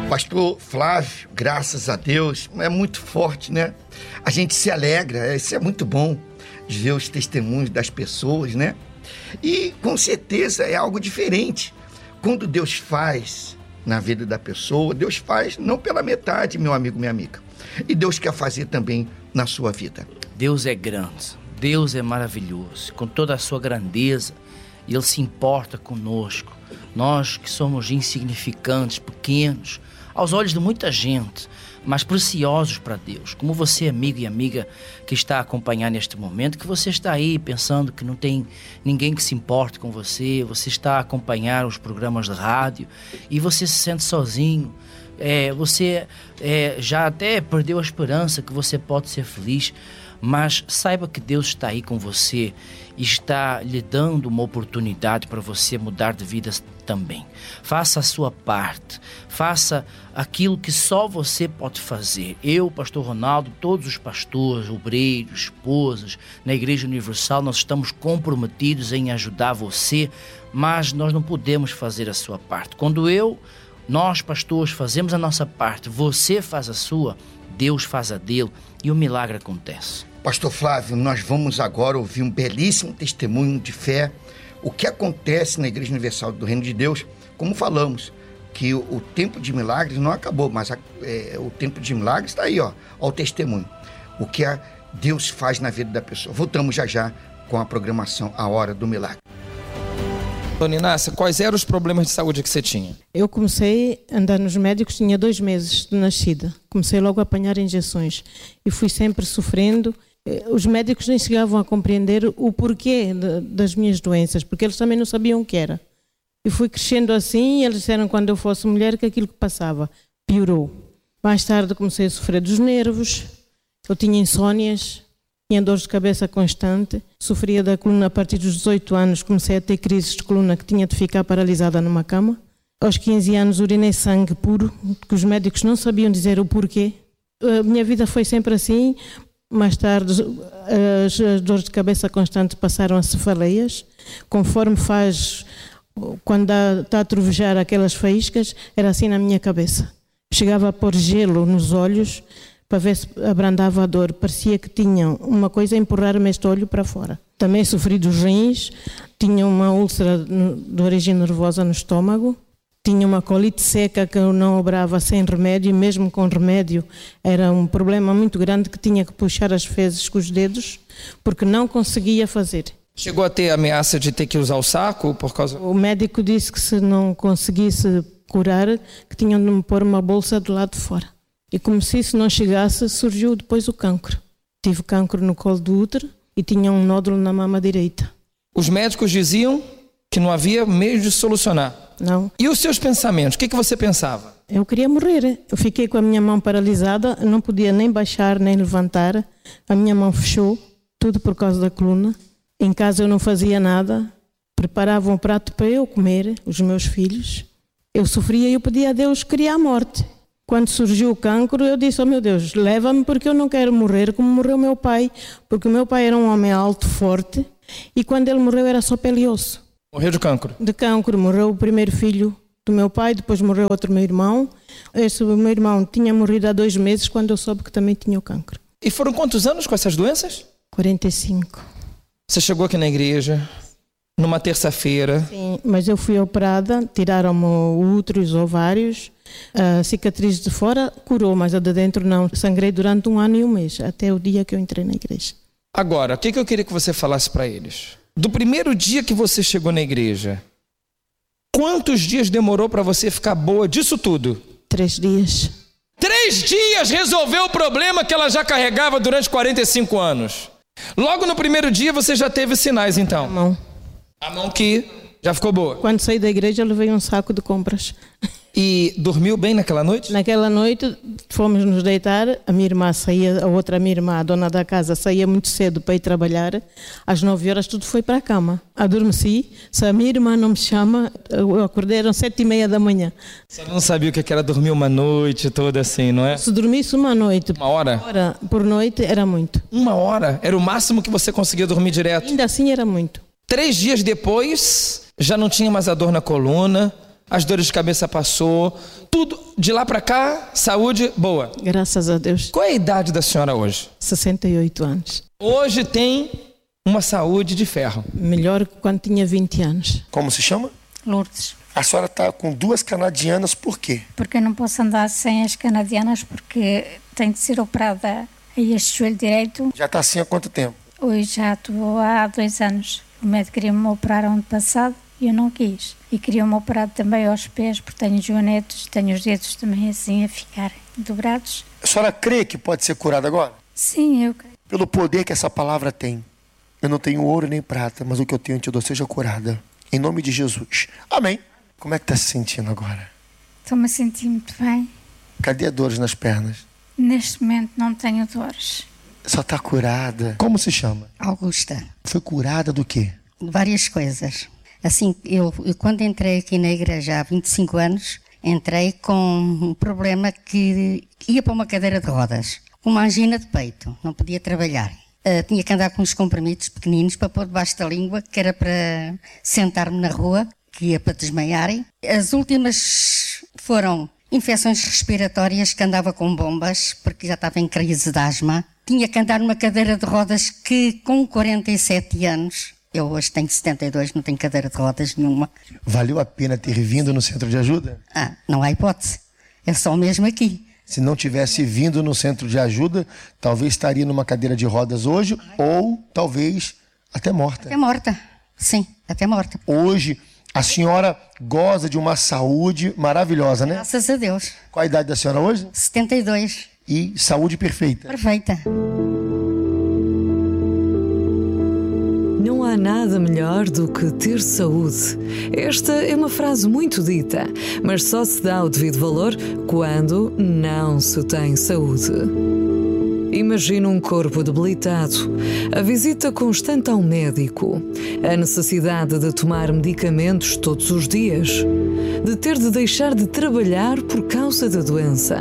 Pastor Flávio, graças a Deus, é muito forte, né? A gente se alegra, isso é muito bom, de ver os testemunhos das pessoas, né? E com certeza é algo diferente. Quando Deus faz na vida da pessoa, Deus faz não pela metade, meu amigo, minha amiga. E Deus quer fazer também na sua vida. Deus é grande, Deus é maravilhoso, com toda a sua grandeza, Ele se importa conosco. Nós que somos insignificantes, pequenos, aos olhos de muita gente, mas preciosos para Deus. Como você, amigo e amiga que está a acompanhar neste momento, que você está aí pensando que não tem ninguém que se importe com você, você está a acompanhar os programas de rádio e você se sente sozinho, você já até perdeu a esperança que você pode ser feliz, mas saiba que Deus está aí com você e está lhe dando uma oportunidade para você mudar de vida também. Faça a sua parte, faça aquilo que só você pode fazer. Eu, pastor Ronaldo, todos os pastores, obreiros, esposas, na Igreja Universal, nós estamos comprometidos em ajudar você, mas nós não podemos fazer a sua parte. Quando nós pastores fazemos a nossa parte, você faz a sua, Deus faz a dele e o milagre acontece. Pastor Flávio, nós vamos agora ouvir um belíssimo testemunho de fé, o que acontece na Igreja Universal do Reino de Deus. Como falamos, que o tempo de milagres não acabou, mas o tempo de milagres está aí, ó, ao testemunho. O que Deus faz na vida da pessoa. Voltamos já com a programação A Hora do Milagre. Dona Inácia, quais eram os problemas de saúde que você tinha? Eu comecei a andar nos médicos, tinha 2 meses de nascida. Comecei logo a apanhar injeções e fui sempre sofrendo. Os médicos nem chegavam a compreender o porquê das minhas doenças, porque eles também não sabiam o que era. E fui crescendo assim e eles disseram quando eu fosse mulher que aquilo que passava piorou. Mais tarde comecei a sofrer dos nervos, eu tinha insónias, tinha dores de cabeça constante, sofria da coluna a partir dos 18 anos, comecei a ter crises de coluna que tinha de ficar paralisada numa cama. Aos 15 anos urinei sangue puro, que os médicos não sabiam dizer o porquê. A minha vida foi sempre assim. Mais tarde as dores de cabeça constantes passaram a cefaleias, conforme faz quando está a trovejar aquelas faíscas, era assim na minha cabeça. Chegava a pôr gelo nos olhos para ver se abrandava a dor, parecia que tinha uma coisa a empurrar-me este olho para fora. Também sofri dos rins, tinha uma úlcera de origem nervosa no estômago, tinha uma colite seca que eu não obrava sem remédio, e mesmo com remédio era um problema muito grande que tinha que puxar as fezes com os dedos, porque não conseguia fazer. Chegou a ter ameaça de ter que usar o saco por causa... O médico disse que se não conseguisse curar, que tinham de me pôr uma bolsa do lado de fora. E como se isso não chegasse, surgiu depois o cancro. Tive cancro no colo do útero e tinha um nódulo na mama direita. Os médicos diziam que não havia meio de solucionar. Não. E os seus pensamentos? O que você pensava? Eu queria morrer. Eu fiquei com a minha mão paralisada, não podia nem baixar, nem levantar. A minha mão fechou, tudo por causa da coluna. Em casa eu não fazia nada. Preparava um prato para eu comer, os meus filhos. Eu sofria e eu pedia a Deus que queria a morte. Quando surgiu o cancro, eu disse, oh meu Deus, leva-me porque eu não quero morrer como morreu meu pai. Porque o meu pai era um homem alto, forte, e quando ele morreu era só pele e osso. Morreu de cancro? De cancro, morreu o primeiro filho do meu pai, depois morreu outro meu irmão. Esse meu irmão tinha morrido há 2 meses quando eu soube que também tinha o cancro. E foram quantos anos com essas doenças? 45. Você chegou aqui na igreja numa terça-feira. Sim, mas eu fui operada, tiraram-me o útero e os ovários. A cicatriz de fora curou, mas a de dentro não. Sangrei durante 1 ano e 1 mês, até o dia que eu entrei na igreja. Agora, o que eu queria que você falasse para eles? Do primeiro dia que você chegou na igreja, quantos dias demorou para você ficar boa disso tudo? 3 dias. 3 dias resolveu o problema que ela já carregava durante 45 anos. Logo no primeiro dia você já teve sinais, então? A mão. A mão que já ficou boa? Quando saí da igreja eu levei um saco de compras. E dormiu bem naquela noite? Naquela noite fomos nos deitar, a minha irmã saía, a outra minha irmã, a dona da casa, saía muito cedo para ir trabalhar, às 9 horas tudo foi para a cama. Adormeci, se a minha irmã não me chama, eu acordei, eram 7h30 da manhã. Você não sabia o que era dormir uma noite toda assim, não é? Se dormisse uma noite, 1 hora? 1 hora por noite era muito. 1 hora? Era o máximo que você conseguia dormir direto? Ainda assim era muito. 3 dias depois, já não tinha mais a dor na coluna, as dores de cabeça passou, tudo de lá para cá, saúde boa. Graças a Deus. Qual é a idade da senhora hoje? 68 anos. Hoje tem uma saúde de ferro. Melhor que quando tinha 20 anos. Como se chama? Lourdes. A senhora está com 2 canadianas, por quê? Porque eu não posso andar sem as canadianas porque tenho de ser operada a este joelho direito. Já está assim há quanto tempo? Hoje já estou há 2 anos. O médico queria-me operar ano passado e eu não quis. E queria-me operar também aos pés porque tenho joanetes, tenho os dedos também assim a ficar dobrados. A senhora crê que pode ser curada agora? Sim, eu creio. Pelo poder que essa palavra tem. Eu não tenho ouro nem prata, mas o que eu tenho eu te dou, seja curada. Em nome de Jesus. Amém. Como é que está se sentindo agora? Estou-me a sentir muito bem. Cadê as dores nas pernas? Neste momento não tenho dores. Só está curada. Como se chama? Augusta, Foi curada do quê? várias coisas. Assim, eu quando entrei aqui na igreja há 25 anos, entrei com um problema que ia para uma cadeira de rodas, uma angina de peito, não podia trabalhar. Tinha que andar com uns comprimidos pequeninos para pôr debaixo da língua, que era para sentar-me na rua, que ia para desmaiarem. As últimas foram infecções respiratórias, que andava com bombas, porque já estava em crise de asma. Tinha que andar numa cadeira de rodas que, com 47 anos, eu hoje tenho 72, não tenho cadeira de rodas nenhuma. Valeu a pena ter vindo no centro de ajuda? Não há hipótese. É só mesmo aqui. Se não tivesse vindo no centro de ajuda, talvez estaria numa cadeira de rodas hoje, ou talvez até morta. Até morta. Sim, até morta. Hoje, a senhora goza de uma saúde maravilhosa, né? Graças a Deus. Qual a idade da senhora hoje? 72. E saúde perfeita. Perfeita. Não há nada melhor do que ter saúde. Esta é uma frase muito dita, mas só se dá o devido valor quando não se tem saúde. Imagina um corpo debilitado, a visita constante ao médico, a necessidade de tomar medicamentos todos os dias, de ter de deixar de trabalhar por causa da doença.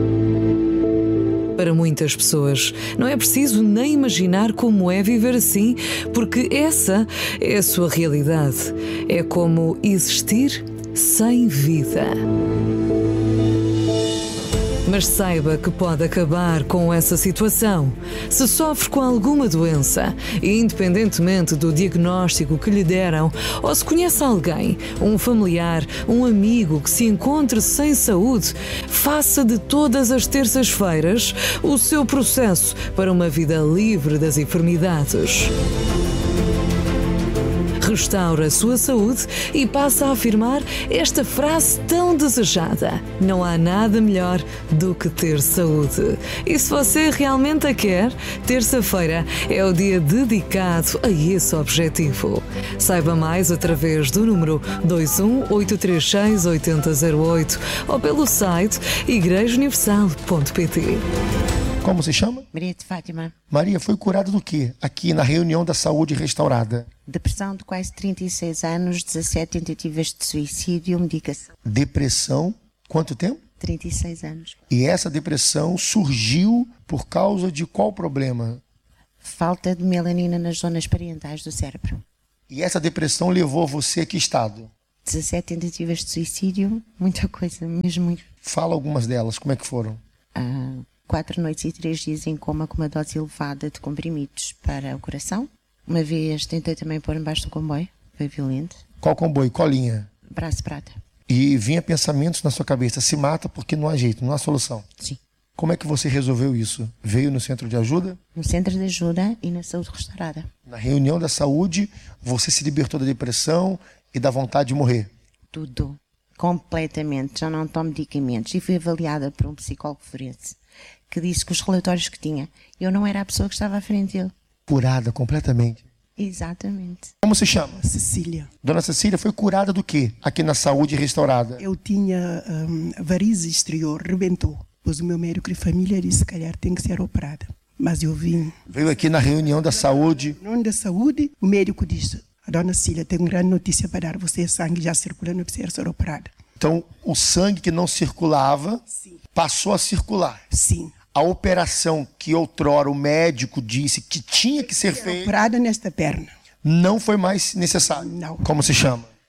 Para muitas pessoas, não é preciso nem imaginar como é viver assim, porque essa é a sua realidade. É como existir sem vida. Mas saiba que pode acabar com essa situação. Se sofre com alguma doença, independentemente do diagnóstico que lhe deram, ou se conhece alguém, um familiar, um amigo que se encontre sem saúde, faça de todas as terças-feiras o seu processo para uma vida livre das enfermidades. Restaura a sua saúde e passa a afirmar esta frase tão desejada: não há nada melhor do que ter saúde. E se você realmente a quer, terça-feira é o dia dedicado a esse objetivo. Saiba mais através do número 218368008 ou pelo site igrejauniversal.pt. Como se chama? Maria de Fátima. Maria, foi curada do quê? Aqui na reunião da saúde restaurada. Depressão de quase 36 anos, 17 tentativas de suicídio, medicação. Depressão, quanto tempo? 36 anos. E essa depressão surgiu por causa de qual problema? Falta de melanina nas zonas parietais do cérebro. E essa depressão levou você a que estado? 17 tentativas de suicídio, muita coisa, mesmo muito. Fala algumas delas, como é que foram? 4 noites e 3 dias em coma com uma dose elevada de comprimidos para o coração. Uma vez tentei também pôr embaixo do comboio, foi violento. Qual comboio? Qual linha? Braço prata. E vinha pensamentos na sua cabeça, se mata porque não há jeito, não há solução. Sim. Como é que você resolveu isso? Veio no centro de ajuda? No centro de ajuda e na saúde restaurada. Na reunião da saúde, você se libertou da depressão e da vontade de morrer? Tudo. Completamente. Já não tomo medicamentos. E fui avaliada por um psicólogo forense que disse que os relatórios que tinha, eu não era a pessoa que estava à frente dele. Curada completamente. Exatamente. Como se chama? Cecília. Dona Cecília foi curada do quê? Aqui na saúde restaurada. Eu tinha varize exterior, rebentou. Pois o meu médico de família disse, se calhar tem que ser operada. Mas eu vim. Veio aqui na reunião da saúde. Na reunião da saúde, o médico disse, a dona Cecília tem uma grande notícia para dar. Você, sangue já circula, não precisa ser operada. Então, o sangue que não circulava, sim, passou a circular. Sim. A operação que outrora o médico disse que tinha que ser feita, operada nesta perna, não foi mais necessário. Não. Como se chama?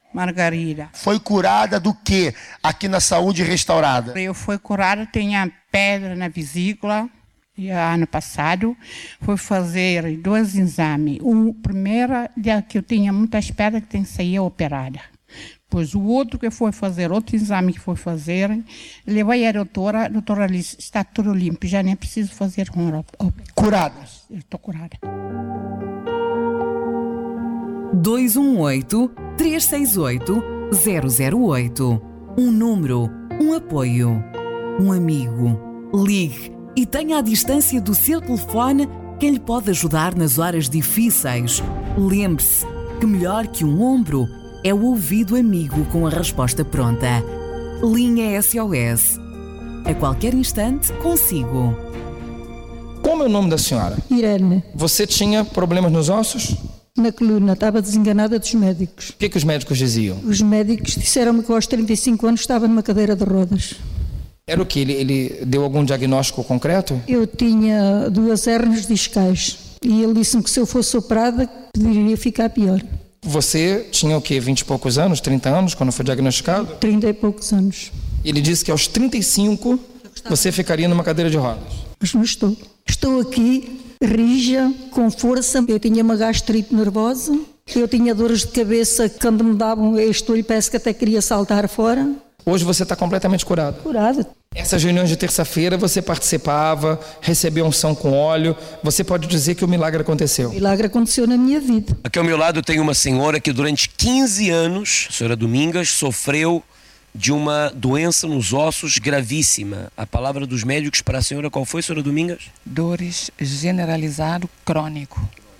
Margarida. Foi curada do quê aqui na Saúde Restaurada? Eu fui curada, tinha pedra na vesícula. E ano passado fui fazer 2 exames. O primeiro, que eu tinha muitas pedras que tem que sair operada. Pois o outro que foi fazer, outro exame que foi fazer, levei a doutora disse, está tudo limpo, já nem preciso fazer curada. Estou curada. 218-368-008. Um número, um apoio, um amigo. Ligue e tenha à distância do seu telefone quem lhe pode ajudar nas horas difíceis. Lembre-se que melhor que um ombro é o ouvido amigo com a resposta pronta. Linha SOS. A qualquer instante, consigo. Como é o nome da senhora? Irene. Você tinha problemas nos ossos? Na coluna, estava desenganada dos médicos. O que os médicos diziam? Os médicos disseram-me que aos 35 anos estava numa cadeira de rodas. Era o que? Ele deu algum diagnóstico concreto? Eu tinha 2 hérnias discais e ele disse-me que se eu fosse operada poderia ficar pior. Você tinha o quê? 20 e poucos anos, 30 anos quando foi diagnosticado? 30 e poucos anos. Ele disse que aos 35 você ficaria numa cadeira de rodas. Mas não estou. Estou aqui, rija, com força. Eu tinha uma gastrite nervosa. Eu tinha dores de cabeça que quando me davam este olho parece que até queria saltar fora. Hoje você está completamente curado? Curada. Essas reuniões de terça-feira você participava, recebeu unção com óleo. Você pode dizer que o milagre aconteceu? O milagre aconteceu na minha vida. Aqui ao meu lado tem uma senhora que durante 15 anos, a senhora Domingas, sofreu de uma doença nos ossos gravíssima. A palavra dos médicos para a senhora qual foi, senhora Domingas? Dores generalizado crônico.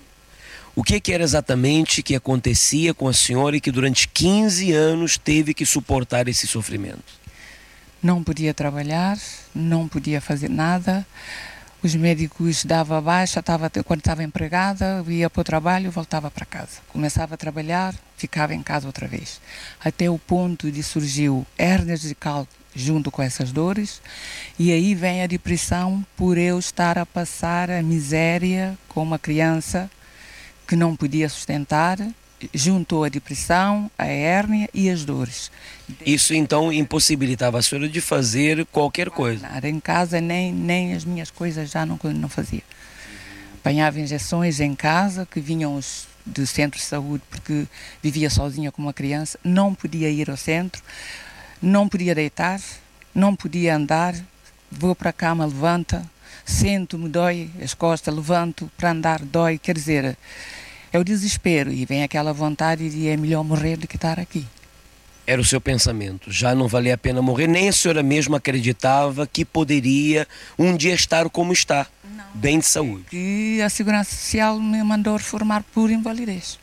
O que era exatamente que acontecia com a senhora e que durante 15 anos teve que suportar esse sofrimento? Não podia trabalhar, não podia fazer nada. Os médicos davam baixa, quando estava empregada, ia para o trabalho e voltava para casa. Começava a trabalhar, ficava em casa outra vez. Até o ponto de surgiu hérnias de cálculo junto com essas dores. E aí vem a depressão por eu estar a passar a miséria com uma criança que não podia sustentar, juntou a depressão, a hérnia e as dores. Isso então impossibilitava a senhora de fazer qualquer coisa? Nada, em casa nem as minhas coisas já não fazia. Apanhava injeções em casa que vinham do centro de saúde porque vivia sozinha com uma criança, não podia ir ao centro, não podia deitar, não podia andar, vou para a cama, levanta, sento-me, dói as costas, levanto para andar, dói, quer dizer, é o desespero e vem aquela vontade de é melhor morrer do que estar aqui. Era o seu pensamento, já não valia a pena morrer, nem a senhora mesma acreditava que poderia um dia estar como está, não, bem de saúde. E a Segurança Social me mandou reformar por invalidez.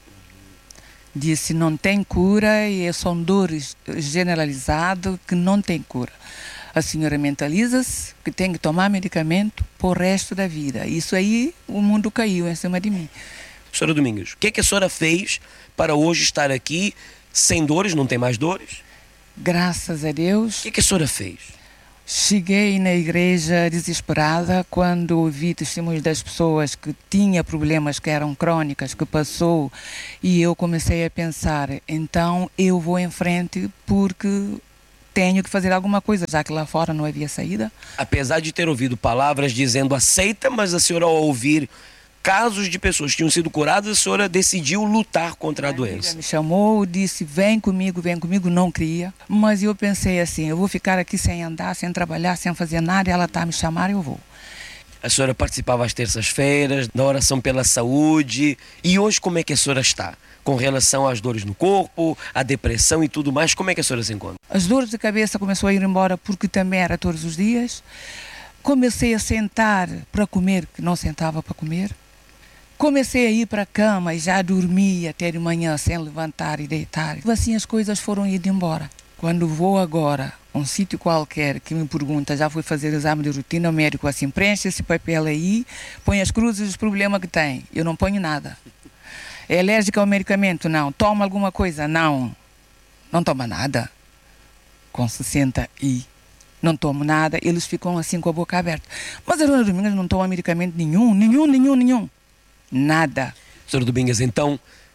Disse não tem cura e são dores generalizadas que não tem cura. A senhora mentaliza-se que tem que tomar medicamento por resto da vida. Isso aí, o mundo caiu em cima de mim. Senhora Domingas, o que a senhora fez para hoje estar aqui sem dores, não tem mais dores? Graças a Deus. O que a senhora fez? Cheguei na igreja desesperada quando ouvi testemunhos das pessoas que tinham problemas que eram crônicas, que passou, e eu comecei a pensar, então eu vou em frente porque tenho que fazer alguma coisa, já que lá fora não havia saída. Apesar de ter ouvido palavras dizendo aceita, mas a senhora ao ouvir casos de pessoas que tinham sido curadas, a senhora decidiu lutar contra a doença. Ela me chamou, disse vem comigo, não queria. Mas eu pensei assim, eu vou ficar aqui sem andar, sem trabalhar, sem fazer nada, ela está a me chamar, eu vou. A senhora participava às terças-feiras, da oração pela saúde. E hoje como é que a senhora está? Com relação às dores no corpo, à depressão e tudo mais, como é que a senhora se encontra? As dores de cabeça começou a ir embora porque também era todos os dias. Comecei a sentar para comer, que não sentava para comer. Comecei a ir para a cama e já dormia até de manhã sem levantar e deitar. Assim as coisas foram indo embora. Quando vou agora a um sítio qualquer que me pergunta, já fui fazer exame de rotina, o médico assim, preenche esse papel aí, põe as cruzes dos problemas que tem. Eu não ponho nada. É alérgica ao medicamento? Não. Toma alguma coisa? Não. Não toma nada. Com 60 e não tomo nada, eles ficam assim com a boca aberta. Mas a dona Domingas não toma medicamento nenhum. Nada. Senhora Domingas, então,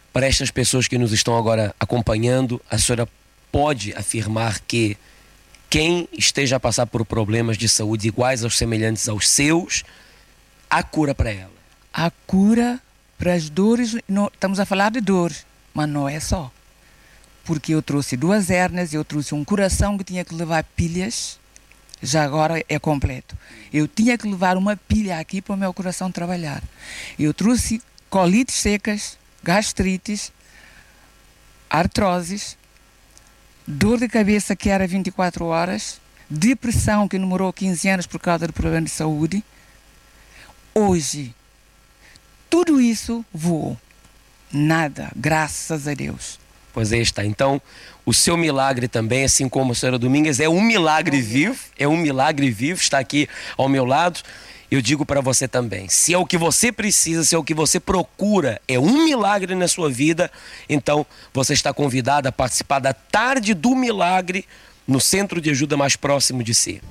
para estas pessoas que nos estão agora acompanhando, a senhora pode afirmar que quem esteja a passar por problemas de saúde iguais aos semelhantes aos seus, há cura para ela? A cura para as dores, não, estamos a falar de dor, mas não é só. Porque eu trouxe 2 hérnias, eu trouxe um coração que tinha que levar pilhas, já agora é completo. Eu tinha que levar uma pilha aqui para o meu coração trabalhar. Eu trouxe colites secas, gastrites, artroses, dor de cabeça que era 24 horas, depressão que demorou 15 anos por causa do problema de saúde. Hoje, tudo isso voou. Nada, graças a Deus. Pois aí está. Então, o seu milagre também, assim como a senhora Domingas, é um milagre vivo. É um milagre vivo, está aqui ao meu lado. Eu digo para você também, se é o que você precisa, se é o que você procura, é um milagre na sua vida, então você está convidado a participar da Tarde do Milagre no centro de ajuda mais próximo de si.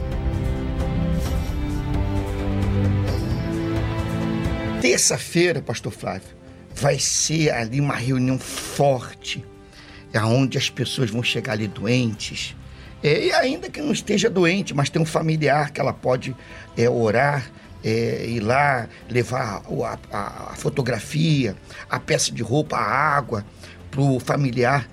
Terça-feira, pastor Flávio, vai ser ali uma reunião forte, onde as pessoas vão chegar ali doentes, e ainda que não esteja doente, mas tem um familiar que ela pode orar, ir lá, levar a fotografia, a peça de roupa, a água, para o familiar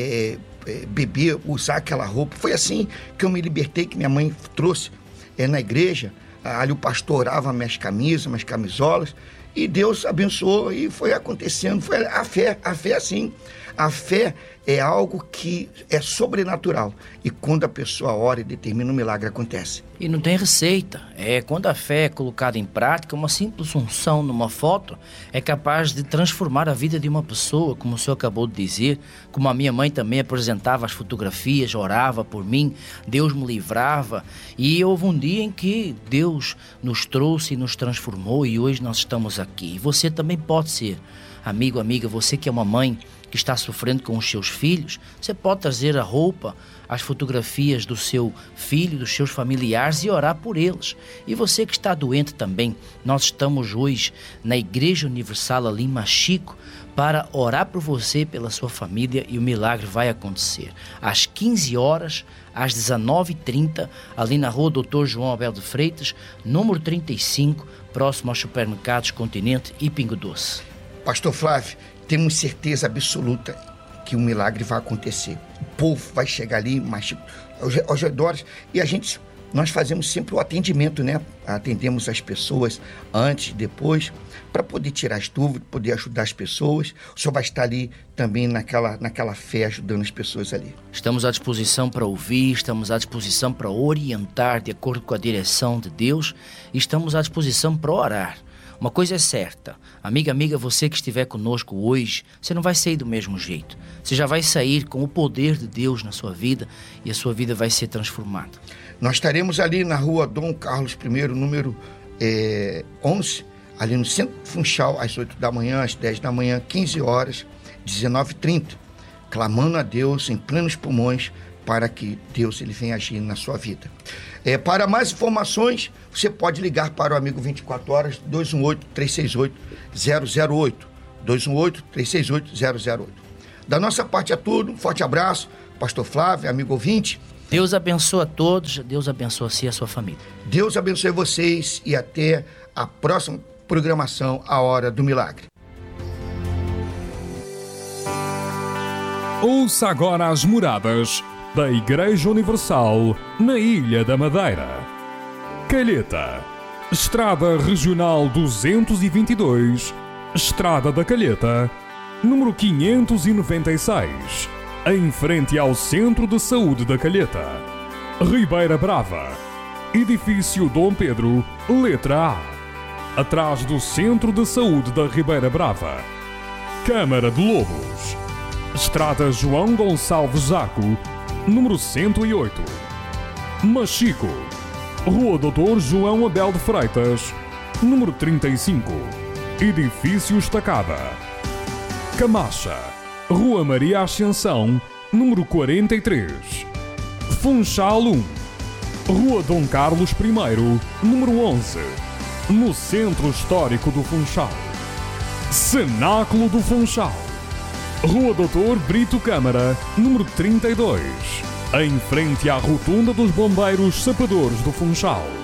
beber, usar aquela roupa. Foi assim que eu me libertei, que minha mãe trouxe na igreja. Ali o pastor orava minhas camisas, minhas camisolas, e Deus abençoou e foi acontecendo. Foi a fé assim. A fé é algo que é sobrenatural. E quando a pessoa ora e determina, um milagre acontece. E não tem receita. Quando a fé é colocada em prática, uma simples unção numa foto é capaz de transformar a vida de uma pessoa, como o senhor acabou de dizer, como a minha mãe também apresentava as fotografias, orava por mim, Deus me livrava. E houve um dia em que Deus nos trouxe e nos transformou e hoje nós estamos aqui. E você também pode ser, amigo, amiga, você que é uma mãe que está sofrendo com os seus filhos, você pode trazer a roupa, as fotografias do seu filho, dos seus familiares e orar por eles. E você que está doente também, nós estamos hoje na Igreja Universal ali em Machico para orar por você, pela sua família, e o milagre vai acontecer. Às 15 horas, às 19h30, ali na rua Dr. João Abel de Freitas, número 35, próximo aos supermercados Continente e Pingo Doce. Pastor Flávio, temos certeza absoluta que um milagre vai acontecer. O povo vai chegar ali, aos redores, e nós fazemos sempre o atendimento, né? Atendemos as pessoas antes e depois, para poder tirar as dúvidas, poder ajudar as pessoas. O senhor vai estar ali também naquela fé, ajudando as pessoas ali. Estamos à disposição para ouvir, estamos à disposição para orientar de acordo com a direção de Deus, e estamos à disposição para orar. Uma coisa é certa, amiga, você que estiver conosco hoje, você não vai sair do mesmo jeito. Você já vai sair com o poder de Deus na sua vida e a sua vida vai ser transformada. Nós estaremos ali na rua Dom Carlos I, número 11, ali no centro de Funchal, às 8 da manhã, às 10 da manhã, 15 horas, 19h30, clamando a Deus em plenos pulmões para que Deus ele venha agir na sua vida. Para mais informações, você pode ligar para o Amigo 24 Horas, 218-368-008. 218-368-008. Da nossa parte é tudo. Um forte abraço, pastor Flávio, amigo ouvinte. Deus abençoe a todos, Deus abençoe a si e a sua família. Deus abençoe vocês e até a próxima programação, A Hora do Milagre. Ouça agora as moradas da Igreja Universal na Ilha da Madeira. Calheta, Estrada Regional 222, Estrada da Calheta, número 596, em frente ao Centro de Saúde da Calheta. Ribeira Brava, Edifício Dom Pedro, letra A, atrás do Centro de Saúde da Ribeira Brava. Câmara de Lobos, Estrada João Gonçalves Zaco, número 108. Machico, Rua Dr. João Abel de Freitas, número 35, Edifício Estacada. Camacha, Rua Maria Ascensão, número 43. Funchal 1, Rua Dom Carlos I, número 11, no Centro Histórico do Funchal. Cenáculo do Funchal, Rua Doutor Brito Câmara, número 32, em frente à Rotunda dos Bombeiros Sapadores do Funchal.